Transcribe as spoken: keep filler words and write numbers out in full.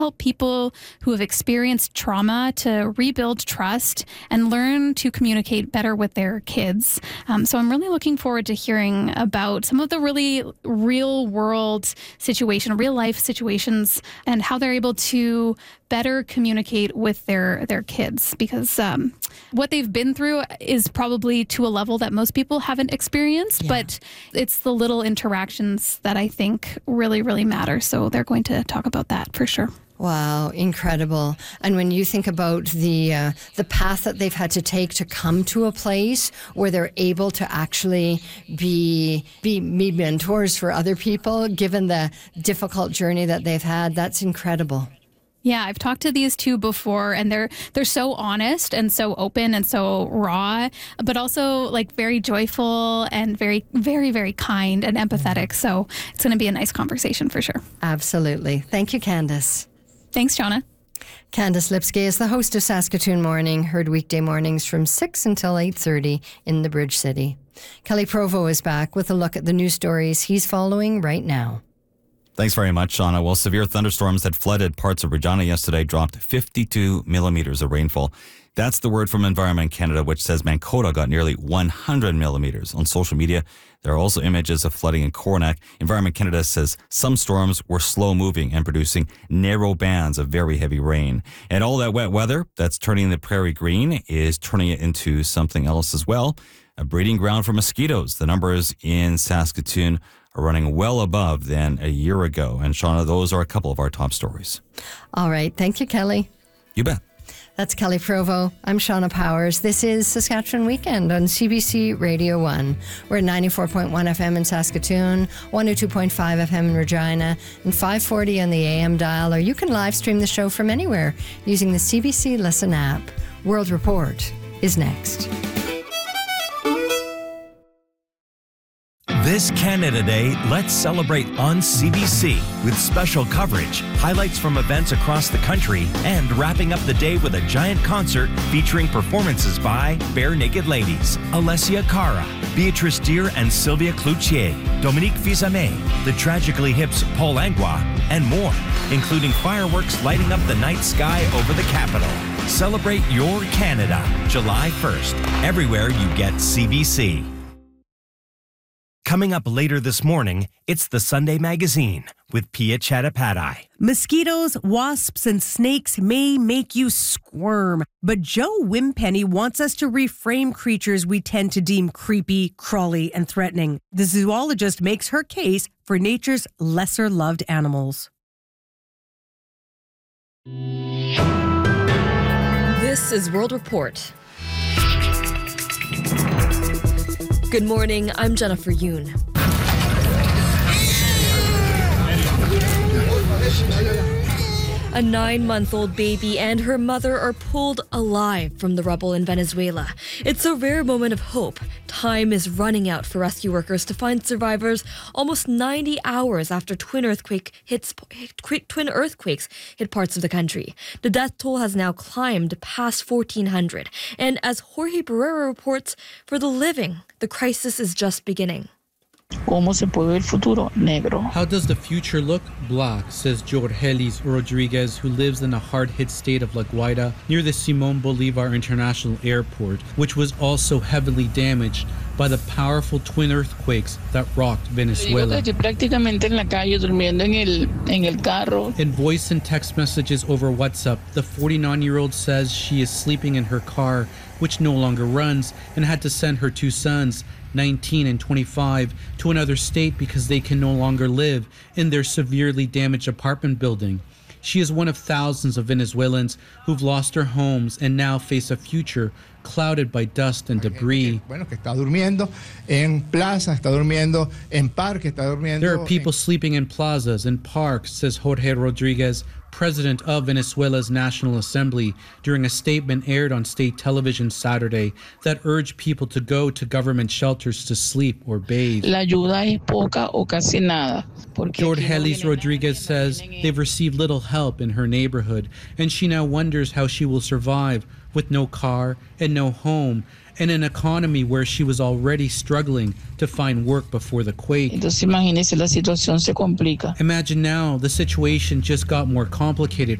help people who have experienced trauma to rebuild trust and learn to communicate better with their kids. Um, so I'm really looking forward to hearing about some of the really real world situation, real life situations, and how they're able to better communicate with their, their kids, because um, what they've been through is probably to a level that most people haven't experienced, yeah. but it's the little interactions that I think really, really matter. So they're going to talk about that for sure. Wow, incredible. And when you think about the uh, the path that they've had to take to come to a place where they're able to actually be, be, be mentors for other people, given the difficult journey that they've had, that's incredible. Yeah, I've talked to these two before, and they're they're so honest and so open and so raw, but also like very joyful and very, very, very kind and empathetic. So it's going to be a nice conversation for sure. Absolutely. Thank you, Candace. Thanks, Shauna. Candace Lipsky is the host of Saskatoon Morning, heard weekday mornings from six until eight thirty in the Bridge City. Kelly Provo is back with a look at the news stories he's following right now. Thanks very much, Shauna. Well, severe thunderstorms that flooded parts of Regina yesterday dropped fifty-two millimeters of rainfall. That's the word from Environment Canada, which says Mankato got nearly one hundred millimeters. On social media, there are also images of flooding in Coronach. Environment Canada says some storms were slow-moving and producing narrow bands of very heavy rain. And all that wet weather that's turning the prairie green is turning it into something else as well, a breeding ground for mosquitoes. The numbers in Saskatoon are running well above than a year ago. And Shauna, those are a couple of our top stories. All right. Thank you, Kelly. You bet. That's Kelly Provo. I'm Shauna Powers. This is Saskatchewan Weekend on C B C Radio one. We're at ninety-four point one F M in Saskatoon, one oh two point five F M in Regina, and five forty on the A M dial, or you can live stream the show from anywhere using the C B C Listen app. World Report is next. This Canada Day, let's celebrate on C B C with special coverage, highlights from events across the country, and wrapping up the day with a giant concert featuring performances by Bare Naked Ladies, Alessia Cara, Beatrice Deer and Sylvia Cloutier, Dominique Fils-Aimé, the Tragically Hip's Paul Langlois, and more, including fireworks lighting up the night sky over the capital. Celebrate your Canada, July first, everywhere you get C B C. Coming up later this morning, it's the Sunday Magazine with Pia Chattopadhyay. Mosquitoes, wasps, and snakes may make you squirm, but Joe Wimpenny wants us to reframe creatures we tend to deem creepy, crawly, and threatening. The zoologist makes her case for nature's lesser-loved animals. This is World Report. Good morning, I'm Jennifer Yoon. A nine-month-old baby and her mother are pulled alive from the rubble in Venezuela. It's a rare moment of hope. Time is running out for rescue workers to find survivors almost ninety hours after twin earthquake hits twin earthquakes hit parts of the country. The death toll has now climbed past fourteen hundred. And as Jorge Barrera reports, for the living, the crisis is just beginning. ¿Cómo se puede ver el futuro? Negro. How does the future look? Black, says Jorgelis Rodriguez, who lives in the hard-hit state of La Guaira near the Simon Bolivar International Airport, which was also heavily damaged by the powerful twin earthquakes that rocked Venezuela. Prácticamente en la calle, durmiendo en el, en el carro. In voice and text messages over WhatsApp, the forty-nine-year-old says she is sleeping in her car, which no longer runs, and had to send her two sons, nineteen and twenty-five, to another state because they can no longer live in their severely damaged apartment building. She is one of thousands of Venezuelans who've lost their homes and now face a future clouded by dust and debris. There are people sleeping in plazas and parks, says Jorge Rodriguez, president of Venezuela's National Assembly, during a statement aired on state television Saturday that urged people to go to government shelters to sleep or bathe. La ayuda es poca o casi nada. Jorgelis Rodriguez says they've received little help in her neighborhood, and she now wonders how she will survive with no car and no home, in an economy where she was already struggling to find work before the quake. Entonces imagínese, la situación se complica. Imagine now the situation just got more complicated